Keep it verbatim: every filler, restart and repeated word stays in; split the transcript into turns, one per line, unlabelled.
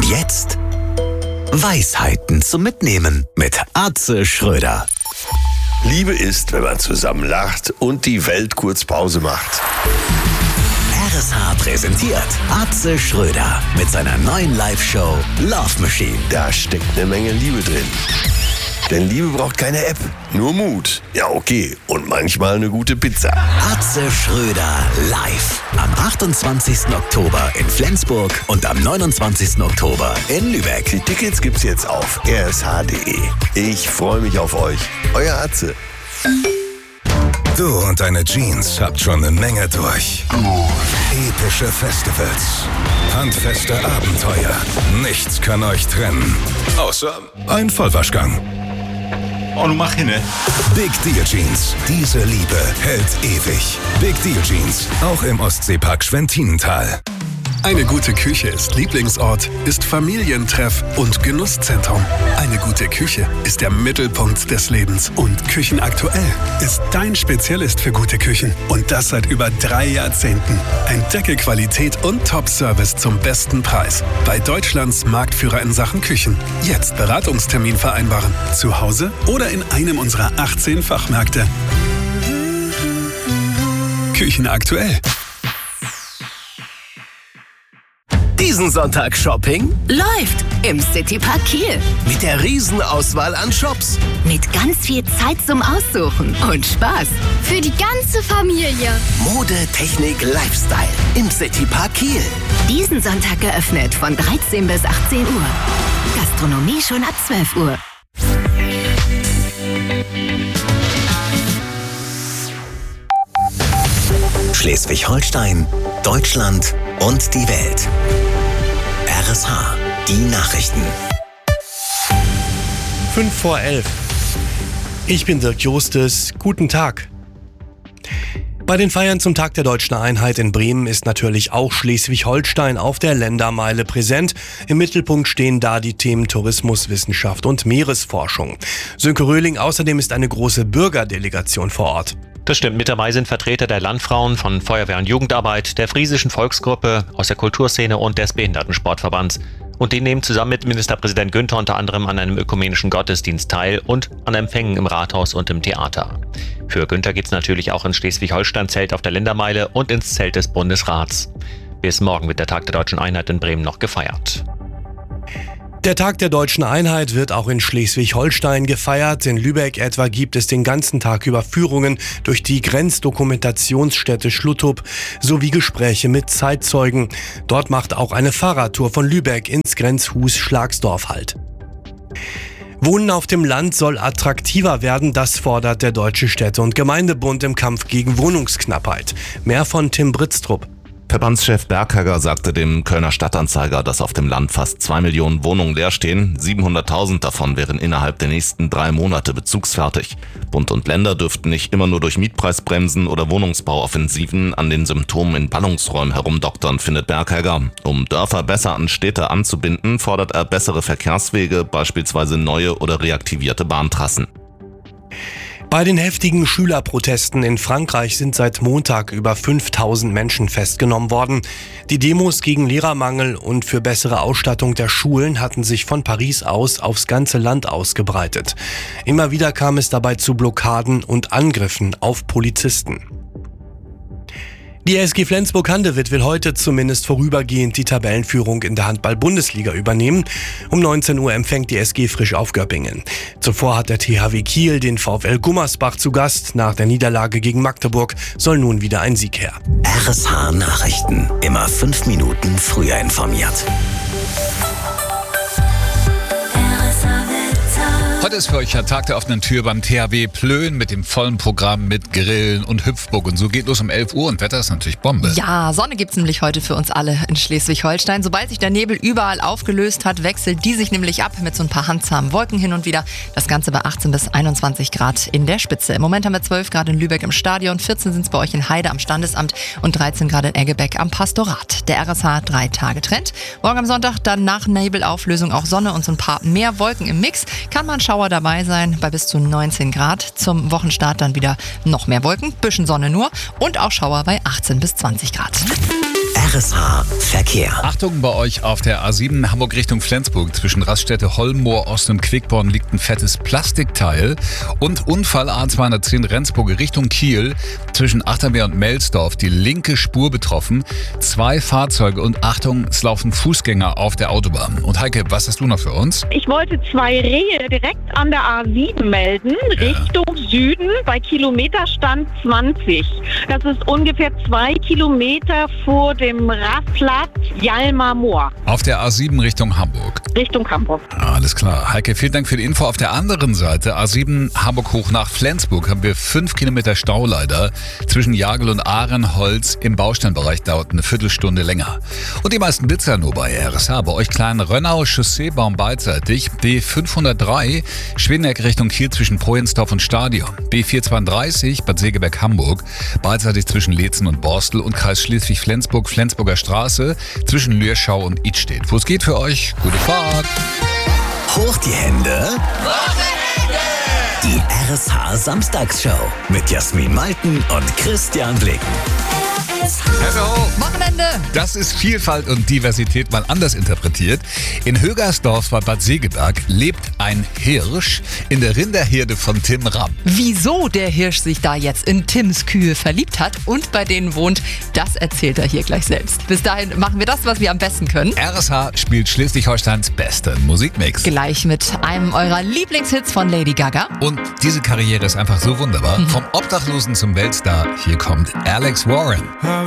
jetzt Weisheiten zum Mitnehmen mit Atze Schröder.
Liebe ist, wenn man zusammen lacht und die Welt kurz Pause macht.
R S H präsentiert Atze Schröder mit seiner neuen Live-Show Love Machine.
Da steckt eine Menge Liebe drin. Denn Liebe braucht keine App, nur Mut. Ja, okay. Und manchmal eine gute Pizza.
Atze Schröder live. Am achtundzwanzigsten Oktober in Flensburg und am neunundzwanzigsten Oktober in Lübeck.
Die Tickets gibt's jetzt auf r s h punkt d e. Ich freue mich auf euch. Euer Atze.
Du und deine Jeans habt schon eine Menge durch. Epische Festivals, handfeste Abenteuer. Nichts kann euch trennen. Außer ein Vollwaschgang.
Oh, du mach hin, ne?
Big Deal Jeans. Diese Liebe hält ewig. Big Deal Jeans. Auch im Ostseepark Schwentinental.
Eine gute Küche ist Lieblingsort, ist Familientreff und Genusszentrum. Eine gute Küche ist der Mittelpunkt des Lebens. Und Küchenaktuell ist dein Spezialist für gute Küchen. Und das seit über drei Jahrzehnten. Entdecke Qualität und Top-Service zum besten Preis. Bei Deutschlands Marktführer in Sachen Küchen. Jetzt Beratungstermin vereinbaren. Zu Hause oder in einem unserer achtzehn Fachmärkte. Küchenaktuell.
Diesen Sonntag Shopping
läuft im Citypark Kiel.
mit der Riesenauswahl an Shops.
Mit ganz viel Zeit zum Aussuchen und Spaß.
Für die ganze Familie.
Mode, Technik, Lifestyle im Citypark Kiel.
Diesen Sonntag geöffnet von dreizehn bis achtzehn Uhr. Gastronomie schon ab zwölf Uhr.
Schleswig-Holstein, Deutschland und die Welt. R S H, die Nachrichten.
Fünf vor elf. Ich bin Dirk Justes. Guten Tag. Bei den Feiern zum Tag der Deutschen Einheit in Bremen ist natürlich auch Schleswig-Holstein auf der Ländermeile präsent. Im Mittelpunkt stehen da die Themen Tourismus, Wissenschaft und Meeresforschung. Sönke Röhling, außerdem ist eine große Bürgerdelegation vor Ort.
Das stimmt. Mit dabei sind Vertreter der Landfrauen, von Feuerwehr und Jugendarbeit, der Friesischen Volksgruppe, aus der Kulturszene und des Behindertensportverbands. Und die nehmen zusammen mit Ministerpräsident Günther unter anderem an einem ökumenischen Gottesdienst teil und an Empfängen im Rathaus und im Theater. Für Günther geht's natürlich auch ins Schleswig-Holstein-Zelt auf der Ländermeile und ins Zelt des Bundesrats. Bis morgen wird der Tag der Deutschen Einheit in Bremen noch gefeiert.
Der Tag der Deutschen Einheit wird auch in Schleswig-Holstein gefeiert. In Lübeck etwa gibt es den ganzen Tag über Führungen durch die Grenzdokumentationsstätte Schluttup sowie Gespräche mit Zeitzeugen. Dort macht auch eine Fahrradtour von Lübeck ins Grenzhus Schlagsdorf Halt. Wohnen auf dem Land soll attraktiver werden, das fordert der Deutsche Städte- und Gemeindebund im Kampf gegen Wohnungsknappheit. Mehr von Tim Britztrup.
Verbandschef Berghegger sagte dem Kölner Stadtanzeiger, dass auf dem Land fast zwei Millionen Wohnungen leer stehen. siebenhunderttausend davon wären innerhalb der nächsten drei Monate bezugsfertig. Bund und Länder dürften nicht immer nur durch Mietpreisbremsen oder Wohnungsbauoffensiven an den Symptomen in Ballungsräumen herumdoktern, findet Berghegger. Um Dörfer besser an Städte anzubinden, fordert er bessere Verkehrswege, beispielsweise neue oder reaktivierte Bahntrassen.
Bei den heftigen Schülerprotesten in Frankreich sind seit Montag über fünftausend Menschen festgenommen worden. Die Demos gegen Lehrermangel und für bessere Ausstattung der Schulen hatten sich von Paris aus aufs ganze Land ausgebreitet. Immer wieder kam es dabei zu Blockaden und Angriffen auf Polizisten. Die S G Flensburg-Handewitt will heute zumindest vorübergehend die Tabellenführung in der Handball-Bundesliga übernehmen. Um neunzehn Uhr empfängt die S G frisch auf Göppingen. Zuvor hat der T H W Kiel den VfL Gummersbach zu Gast. Nach der Niederlage gegen Magdeburg soll nun wieder ein Sieg her.
R S H Nachrichten. Immer fünf Minuten früher informiert.
Heute ist für euch der Tag der offenen Tür beim T H W Plön mit dem vollen Programm mit Grillen und Hüpfburg. Und so geht los um elf Uhr und Wetter ist natürlich Bombe.
Ja, Sonne gibt's nämlich heute für uns alle in Schleswig-Holstein. Sobald sich der Nebel überall aufgelöst hat, wechselt die sich nämlich ab mit so ein paar handzahmen Wolken hin und wieder. Das Ganze bei achtzehn bis einundzwanzig Grad in der Spitze. Im Moment haben wir zwölf Grad in Lübeck im Stadion, vierzehn sind es bei euch in Heide am Standesamt und dreizehn Grad in Eggebeck am Pastorat. Der R S H drei Tage Trend. Morgen am Sonntag dann nach Nebelauflösung auch Sonne und so ein paar mehr Wolken im Mix. Kann man Schauer dabei sein bei bis zu neunzehn Grad. Zum Wochenstart dann wieder noch mehr Wolken, bisschen Sonne nur und auch Schauer bei achtzehn bis zwanzig Grad.
R S H Verkehr.
Achtung bei euch auf der A sieben Hamburg Richtung Flensburg. Zwischen Raststätte Hollenmoor Ost und Quickborn liegt ein fettes Plastikteil. Und Unfall A zweihundertzehn Rendsburg Richtung Kiel. Zwischen Achtermeer und Melsdorf die linke Spur betroffen. Zwei Fahrzeuge und Achtung, es laufen Fußgänger auf der Autobahn. Und Heike, was hast du noch für uns?
Ich wollte zwei Rehe direkt an der A sieben melden, ja. Richtung Süden bei Kilometerstand zwanzig. Das ist ungefähr zwei Kilometer vor dem Rastplatz Jalmer Moor.
Auf der A sieben Richtung Hamburg.
Richtung Hamburg.
Alles klar. Heike, vielen Dank für die Info. Auf der anderen Seite, A sieben Hamburg hoch nach Flensburg, haben wir fünf Kilometer Stau leider. Zwischen Jagel und Ahrenholz im Bausteinbereich dauert eine Viertelstunde länger. Und die meisten Blitzer nur bei R S H. Bei euch kleinen Rönnau, Chausseebaum beidseitig. B fünfhundertdrei, Schweneck Richtung Kiel zwischen Projensdorf und Stadion. B vierhundertzweiunddreißig, Bad Segeberg, Hamburg. Beidseitig zwischen Leetzen und Borstel und Kreis Schleswig-Flensburg, Flensburger Straße zwischen Lürschau und Idstedt. Wo es geht für euch, gute Fahrt.
Hoch die Hände. Die R S H Samstagsshow mit Jasmin Malten und Christian Blick.
Hello.
Wochenende.
Das ist Vielfalt und Diversität mal anders interpretiert. In Högersdorf bei Bad Segeberg lebt ein Hirsch in der Rinderherde von Tim Ramm.
Wieso der Hirsch sich da jetzt in Tims Kühe verliebt hat und bei denen wohnt, das erzählt er hier gleich selbst. Bis dahin machen wir das, was wir am besten können.
R S H spielt Schleswig-Holsteins besten Musikmix.
Gleich mit einem eurer Lieblingshits von Lady Gaga.
Und diese Karriere ist einfach so wunderbar. Mhm. Vom Obdachlosen zum Weltstar. Hier kommt Alex Warren.